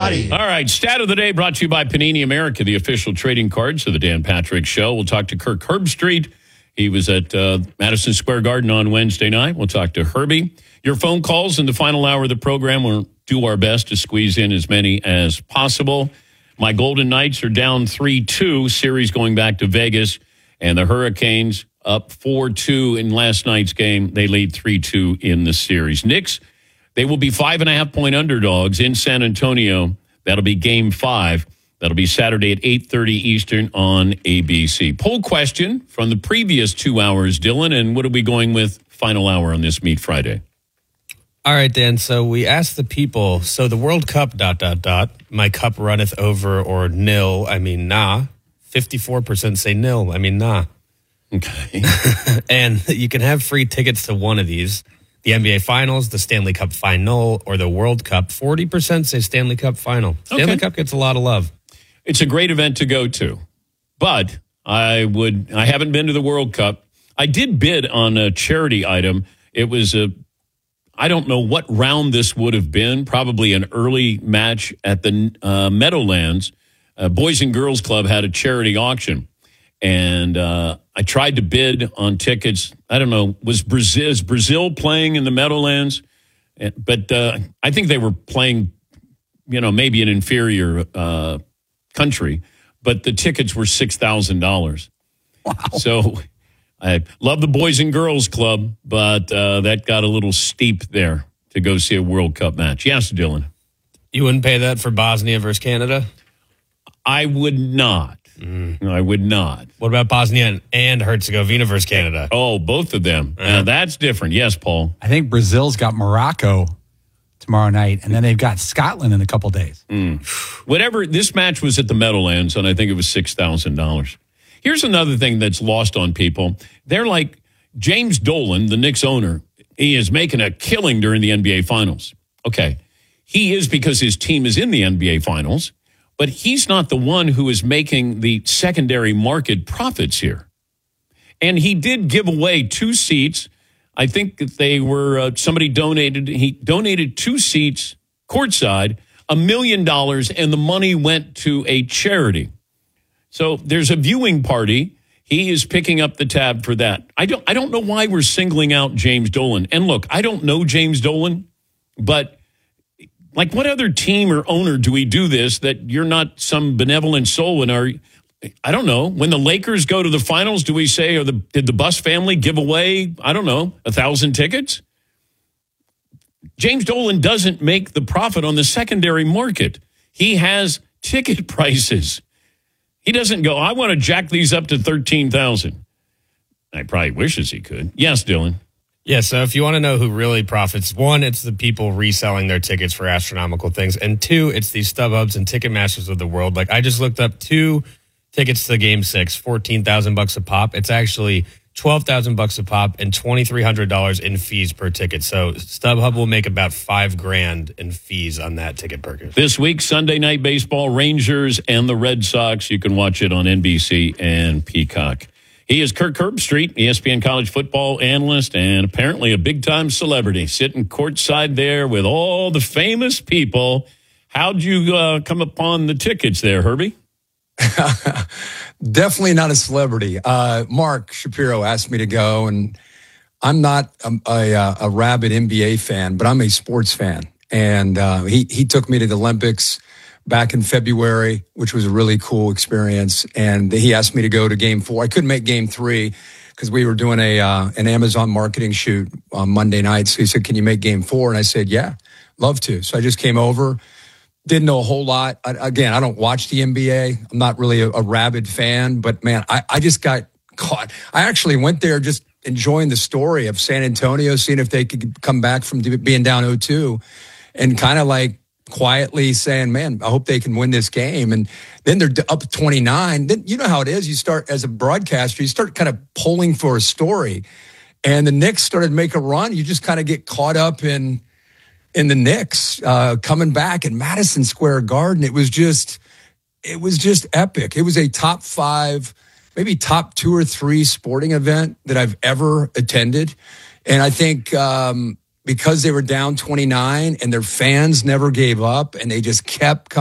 All right, stat of the day brought to you by Panini America, the official trading cards of the Dan Patrick Show. We'll talk to Kirk Herbstreit. He was at Madison Square Garden on Wednesday night. We'll talk to Herbie. Your phone calls in the final hour of the program. We'll do our best to squeeze in as many as possible. My Golden Knights are down 3-2, series going back to Vegas, and the Hurricanes up 4-2 in last night's game. They lead 3-2 in the series. Knicks, they will be 5.5-point underdogs in San Antonio. That'll be Game 5. That'll be Saturday at 8:30 Eastern on ABC. Poll question from the previous 2 hours, Dylan, and what are we going with final hour on this Meat Friday? All right, Dan. So we asked the people, so the World Cup, ... my cup runneth over or nil, I mean, nah. 54% say nil, I mean, nah. Okay. And you can have free tickets to one of these. The NBA Finals, the Stanley Cup Final, or the World Cup. 40% say Stanley Cup Final. Stanley Cup gets a lot of love. It's a great event to go to. But I haven't been to the World Cup. I did bid on a charity item. It was I don't know what round this would have been, probably an early match at the Meadowlands. Boys and Girls Club had a charity auction. And I tried to bid on tickets. I don't know, is Brazil playing in the Meadowlands? But I think they were playing, maybe an inferior country. But the tickets were $6,000. Wow. So I love the Boys and Girls Club, but that got a little steep there to go see a World Cup match. Yes, Dylan. You wouldn't pay that for Bosnia versus Canada? I would not. No, I would not. What about Bosnia and Herzegovina versus Canada? Oh, both of them. That's different. Yes, Paul. I think Brazil's got Morocco tomorrow night, and then they've got Scotland in a couple days. Whatever. This match was at the Meadowlands, and I think it was $6,000. Here's another thing that's lost on people. They're like, James Dolan, the Knicks owner, he is making a killing during the NBA Finals. Okay. He is because his team is in the NBA Finals. But he's not the one who is making the secondary market profits here. And he did give away 2 seats. I think that they were, he donated 2 seats courtside, $1 million, and the money went to a charity. So there's a viewing party. He is picking up the tab for that. I don't know why we're singling out James Dolan. And look, I don't know James Dolan, but like, what other team or owner do we do this that you're not some benevolent soul in our, I don't know, when the Lakers go to the finals, do we say, did the Buss family give away, 1,000 tickets? James Dolan doesn't make the profit on the secondary market. He has ticket prices. He doesn't go, I want to jack these up to 13,000. I probably wishes he could. Yes, Dylan. Yeah, so if you want to know who really profits, 1, it's the people reselling their tickets for astronomical things, and 2, it's these StubHubs and Ticketmasters of the world. Like, I just looked up 2 tickets to Game 6, $14,000 a pop. It's actually $12,000 a pop and $2,300 in fees per ticket. So StubHub will make about $5,000 in fees on that ticket purchase. This week, Sunday Night Baseball, Rangers and the Red Sox. You can watch it on NBC and Peacock. He is Kirk Herbstreit, ESPN college football analyst, and apparently a big-time celebrity, sitting courtside there with all the famous people. How'd you come upon the tickets there, Herbie? Definitely not a celebrity. Mark Shapiro asked me to go, and I'm not a rabid NBA fan, but I'm a sports fan. And he took me to the Olympics back in February, which was a really cool experience. And he asked me to go to Game 4. I couldn't make Game 3 because we were doing an Amazon marketing shoot on Monday night. So he said, can you make Game 4? And I said, yeah, love to. So I just came over. Didn't know a whole lot. Again, I don't watch the NBA. I'm not really a rabid fan. But, man, I just got caught. I actually went there just enjoying the story of San Antonio, seeing if they could come back from being down 0-2 and kind of like, quietly saying, man, I hope they can win this game. And then they're up 29. Then you know how it is. You start, as a broadcaster, you start kind of pulling for a story. And the Knicks started to make a run. You just kind of get caught up in the Knicks coming back in Madison Square Garden. It was just epic. It was a top 5, maybe top 2 or 3 sporting event that I've ever attended. And I think because they were down 29 and their fans never gave up and they just kept coming.